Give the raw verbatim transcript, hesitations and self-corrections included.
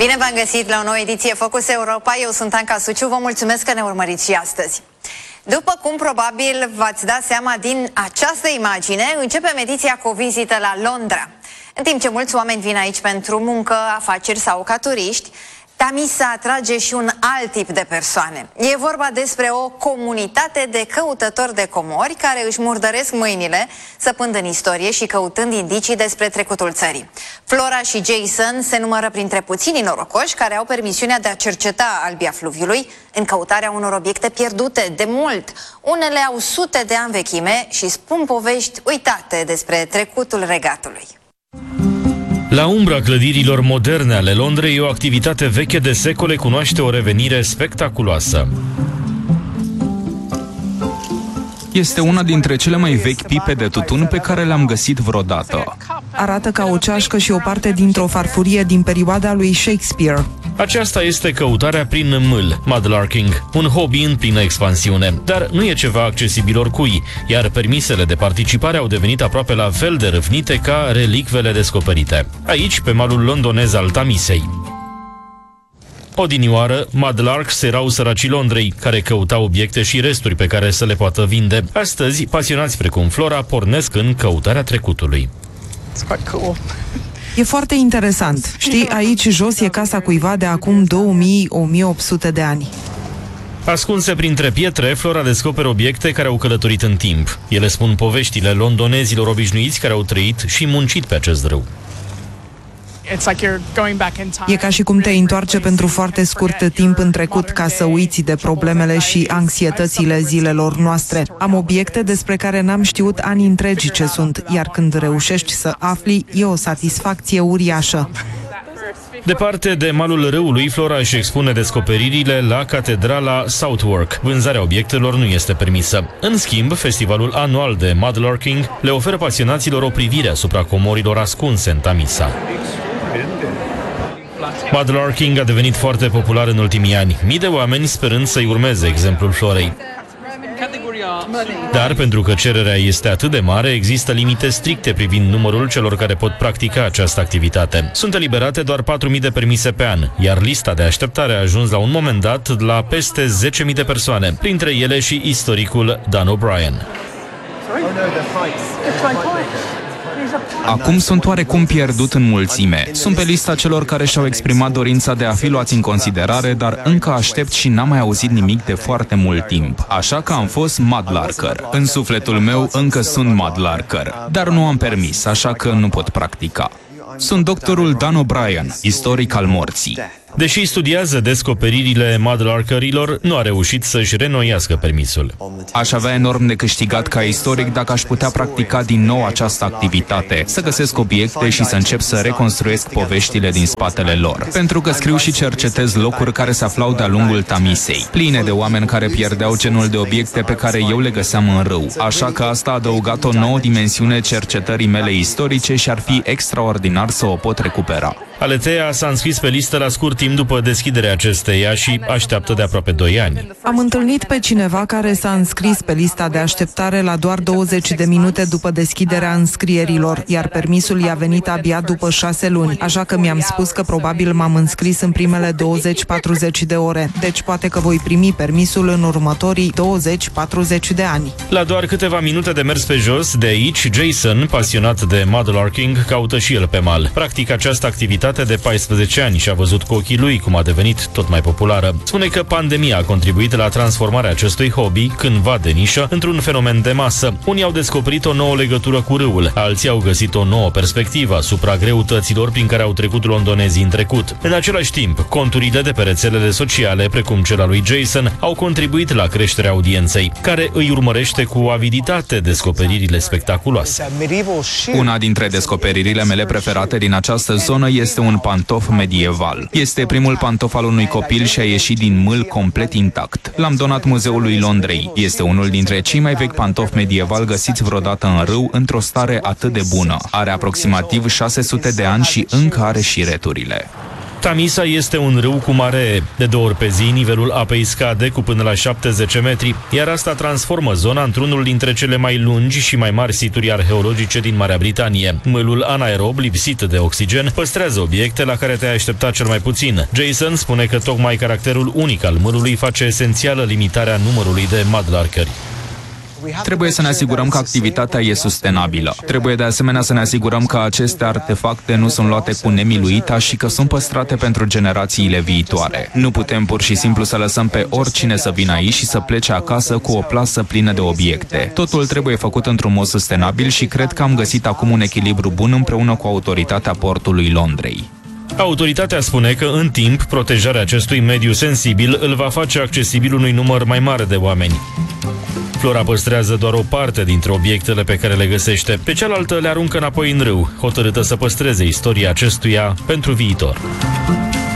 Bine v-am găsit la o nouă ediție Focus Europa. Eu sunt Anca Suciu, vă mulțumesc că ne urmăriți și astăzi. După cum probabil v-ați dat seama din această imagine, începem ediția cu o vizită la Londra. În timp ce mulți oameni vin aici pentru muncă, afaceri sau ca turiști, Tamisa atrage și un alt tip de persoane. E vorba despre o comunitate de căutători de comori care își murdăresc mâinile, săpând în istorie și căutând indicii despre trecutul țării. Flora și Jason se numără printre puținii norocoși care au permisiunea de a cerceta albia fluviului în căutarea unor obiecte pierdute de mult. Unele au sute de ani vechime și spun povești uitate despre trecutul regatului. La umbra clădirilor moderne ale Londrei, o activitate veche de secole cunoaște o revenire spectaculoasă. Este una dintre cele mai vechi pipe de tutun pe care le-am găsit vreodată. Arată ca o ceașcă și o parte dintr-o farfurie din perioada lui Shakespeare. Aceasta este căutarea prin mâl, mudlarking, un hobby în plină expansiune, dar nu e ceva accesibil oricui, iar permisele de participare au devenit aproape la fel de râvnite ca relicvele descoperite. Aici, pe malul londonez al Tamisei. Odinioară, mudlarks erau săracii Londrei, care căutau obiecte și resturi pe care să le poată vinde. Astăzi, pasionați precum Flora pornesc în căutarea trecutului. E foarte interesant. Știi, aici jos e casa cuiva de acum două mii - o mie opt sute de ani. Ascunse printre pietre, Flora descoperă obiecte care au călătorit în timp. Ele spun poveștile londonezilor obișnuiți care au trăit și muncit pe acest râu. E ca și cum te întoarce pentru foarte scurt timp în trecut ca să uiți de problemele și anxietățile zilelor noastre. Am obiecte despre care n-am știut ani întregi ce sunt, iar când reușești să afli, e o satisfacție uriașă. Departe de malul râului, Flora își expune descoperirile la catedrala Southwark. Vânzarea obiectelor nu este permisă. În schimb, festivalul anual de mudlarking le oferă pasionaților o privire asupra comorilor ascunse în Tamisa. Mudlarking a devenit foarte popular în ultimii ani, mii de oameni sperând să-i urmeze exemplul Florei. Dar pentru că cererea este atât de mare, există limite stricte privind numărul celor care pot practica această activitate. Sunt eliberate doar patru mii de permise pe an, iar lista de așteptare a ajuns la un moment dat la peste zece mii de persoane, printre ele și istoricul Dan O'Brien. Acum sunt oarecum pierdut în mulțime. Sunt pe lista celor care și-au exprimat dorința de a fi luați în considerare, dar încă aștept și n-am mai auzit nimic de foarte mult timp. Așa că am fost mudlarker. În sufletul meu încă sunt mudlarker, dar nu am permis, așa că nu pot practica. Sunt doctorul Dan O'Brien, istoric al morții. Deși studiază descoperirile mudlarkerilor, nu a reușit să-și reînnoiască permisul. Aș avea enorm de câștigat ca istoric dacă aș putea practica din nou această activitate, să găsesc obiecte și să încep să reconstruiesc poveștile din spatele lor. Pentru că scriu și cercetez locuri care se aflau de-a lungul Tamisei, pline de oameni care pierdeau genul de obiecte pe care eu le găseam în râu. Așa că asta a adăugat o nouă dimensiune cercetării mele istorice și ar fi extraordinar să o pot recupera. Aletea s-a înscris pe listă la scurt timp după deschiderea acesteia și așteaptă de aproape doi ani. Am întâlnit pe cineva care s-a înscris pe lista de așteptare la doar douăzeci de minute după deschiderea înscrierilor, iar permisul i-a venit abia după șase luni, așa că mi-am spus că probabil m-am înscris în primele douăzeci patruzeci de ore, deci poate că voi primi permisul în următorii douăzeci patruzeci de ani. La doar câteva minute de mers pe jos de aici, Jason, pasionat de mudlarking, caută și el pe mal. Practic această activitate de paisprezece ani și a văzut cu ochii lui cum a devenit tot mai populară. Spune că pandemia a contribuit la transformarea acestui hobby, cândva de nișă, într-un fenomen de masă. Unii au descoperit o nouă legătură cu râul, alții au găsit o nouă perspectivă asupra greutăților prin care au trecut londonezii în trecut. În același timp, conturile de pe rețelele sociale, precum cel al lui Jason, au contribuit la creșterea audienței, care îi urmărește cu aviditate descoperirile spectaculoase. Una dintre descoperirile mele preferate din această zonă este un pantof medieval. Este primul pantof al unui copil și a ieșit din mâl complet intact. L-am donat Muzeului Londrei. Este unul dintre cei mai vechi pantofi medieval găsiți vreodată în râu într-o stare atât de bună. Are aproximativ șase sute de ani și încă are și returile. Tamisa este un râu cu mare. De două ori pe zi, nivelul apei scade cu până la șaptezeci metri, iar asta transformă zona într-unul dintre cele mai lungi și mai mari situri arheologice din Marea Britanie. Mâlul anaerob, lipsit de oxigen, păstrează obiecte la care te-ai aștepta cel mai puțin. Jason spune că tocmai caracterul unic al mâlului face esențială limitarea numărului de mudlarkeri. Trebuie să ne asigurăm că activitatea e sustenabilă. Trebuie de asemenea să ne asigurăm că aceste artefacte nu sunt luate cu nemiluita și că sunt păstrate pentru generațiile viitoare. Nu putem pur și simplu să lăsăm pe oricine să vină aici și să plece acasă cu o plasă plină de obiecte. Totul trebuie făcut într-un mod sustenabil și cred că am găsit acum un echilibru bun împreună cu autoritatea portului Londrei. Autoritatea spune că în timp protejarea acestui mediu sensibil îl va face accesibil unui număr mai mare de oameni. Flora păstrează doar o parte dintre obiectele pe care le găsește, pe cealaltă le aruncă înapoi în râu, hotărâtă să păstreze istoria acestuia pentru viitor.